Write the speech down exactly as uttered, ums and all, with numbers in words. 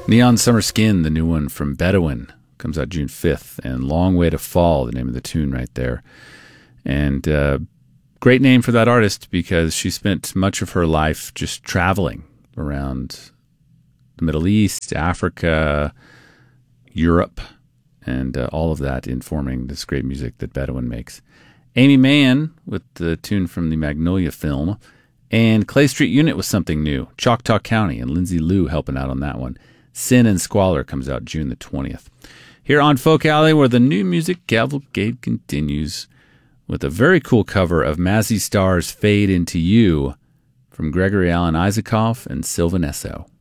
Neon Summer Skin, the new one from Bedouin, comes out June fifth. And Long Way to Fall, the name of the tune right there. And uh, great name for that artist because she spent much of her life just traveling around the Middle East, Africa, Europe, and uh, all of that informing this great music that Bedouin makes. Amy Mann with the tune from the Magnolia film. And Clay Street Unit with something new. Choctaw County and Lindsay Liu helping out on that one. Sin and Squalor comes out June the twentieth. Here on Folk Alley, where the new music cavalcade continues with a very cool cover of Mazzy Star's Fade Into You from Gregory Alan Isakov and Sylvan Esso.